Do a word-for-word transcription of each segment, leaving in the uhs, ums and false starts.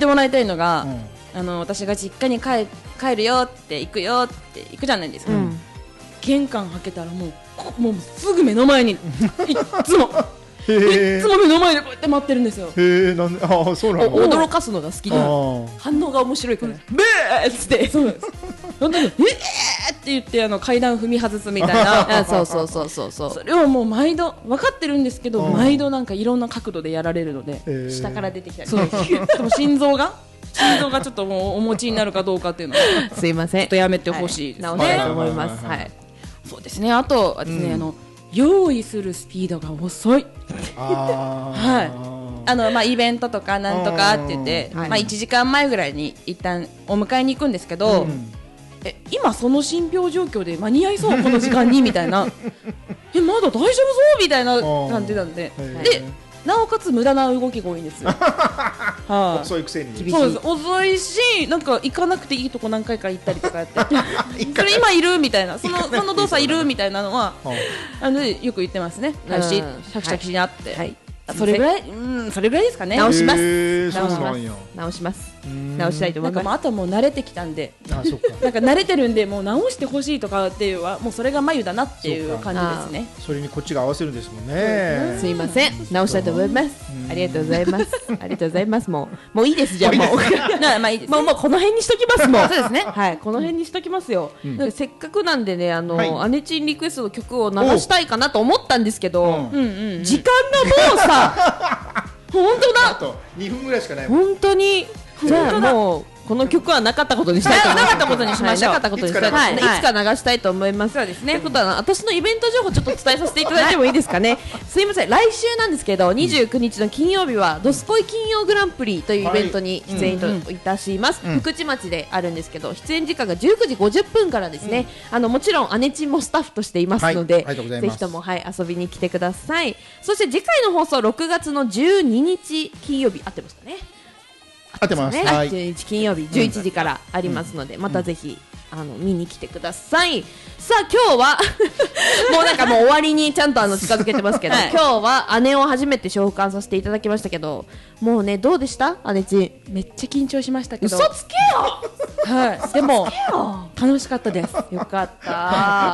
てもらいたいのが、 うん、 あの私が実家に帰帰るよって行くよって行くじゃないですか、うん、玄関開けたらもうもうすぐ目の前にいっつもいっつも目の前でこうやって待ってるんですよ。 へえ、なんで、ああ、そうなの。 驚かすのが好きで反応が面白いから、ブーッつってそうです本当にえーって言ってあの階段踏み外すみたいなそうそうそうそうそう、 それをもう毎度分かってるんですけど、毎度なんかいろんな角度でやられるので、下から出てきたりそうでも心臓が心臓がちょっともうお持ちになるかどうかっていうのはすいません、 ちょっとやめてほしいですね、 直したいと思います。はい、 そうですね。あとはですね、うん、あの用意するスピードが遅い。 あはい。あのまあイベントとかなんとかって言って、まあいちじかんまえぐらいに一旦お迎えに行くんですけど、うん、え今その信憑状況で間に合いそうこの時間にみたいな、えまだ大丈夫そうみたいな感じなんで、でなおかつ無駄な動きが多いんですよ。はあ、遅いくせに。 そうです。遅いし、なんか行かなくていいとこ何回か行ったりとかやってそれ今いるみたいな、そのその動作いるみたいなのはあのよく言ってますね。はい、しシャキシャキにあって、はい、それぐらい、うん、それぐらいですかね。 直します。 直します。 直直します。直したいと思います。 なんかもうあともう慣れてきたんで、 あ、そっか。 なんか慣れてるんでもう直してほしいとかっていうはもうそれが眉だなっていう感じですね。 それにこっちが合わせるんですもんね。 すいません、直したいと思います。ありがとうございます。ありがとうございます。もうもういいです。じゃあもうまあいいです。 もうもうこの辺にしときます。もうそうですね。 はい、この辺にしときますよ。せっかくなんでね、あのアネチンリクエストの曲を流したいかなと思ったんですけど、時間がもうさ。本当だ。 あとにふんぐらいしかない。 本当に。じゃあもうこの曲はなかったことにしたいと思います。 なかったことにしましょう。 なかったことにしたい。はい、いつか流したいと思います。そうですね。ということは私のイベント情報ちょっと伝えさせていただいてもいいですかね。すいません。来週なんですけどにじゅうくにちの金曜日はドスコイ金曜グランプリというイベントに出演いたします。福智町であるんですけど、出演時間がじゅうくじごじゅっぷんからですね。あのもちろんアネチンもスタッフとしていますので、ぜひともはい遊びに来てください。そして次回の放送ろくがつのじゅうににち金曜日合ってますかね。 合ってます。 はい、じゅうににち金曜日じゅういちじからありますので、またぜひあの見に来てください。さあ今日はもうなんかもう終わりにちゃんとあの近づけてますけど、はい、今日は姉を初めて召喚させていただきましたけど、もうねどうでした姉ちん。 めっちゃ緊張しましたけど。 嘘つけよ。 はい、でも楽しかったです。 よかった。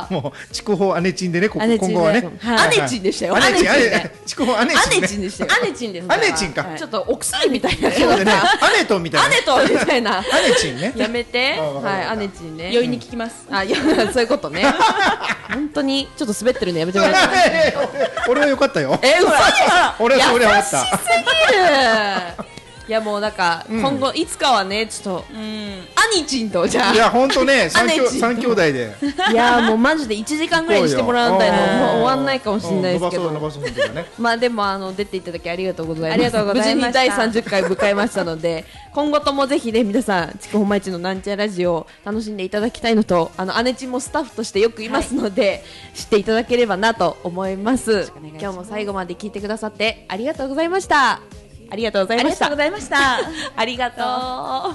もう筑豊姉ちんでね、こ今後はね。 姉ちんでしたよ。 姉ちん、筑豊姉ちん。 姉ちんでしたよ。 姉ちんです。 姉ちんか。 ちょっとお薬みたいな。 そうでね。姉とみたいな。 姉とみたいな。 姉ちんね。 やめて。はい、姉ちんね。 余韻に聞きます。 あ、いやそういうことね。本当にちょっと滑ってるのやめてもらえない。 俺は良かったよ。 え、嘘です。 俺はそれは良かった。 優しすぎる。いやもうなんか今後いつかはねちょっと兄ちんとじゃあいや本当ね三兄弟でいやもうマジでいちじかんぐらいにしてもらわないともう終わんないかもしれないですけど、まあでもあの出ていただきありがとうございます。 ありがとうございました。 無事にだいさんじゅっかい迎えましたので今後ともぜひね皆さん筑豊毎日のなんちゃラジオを楽しんでいただきたいのと、あの姉ちんもスタッフとしてよくいますので、はい、知っていただければなと思います。今日も最後まで聞いてくださってありがとうございました。ありがとうございました。 ありがとうございました。 ありがとう。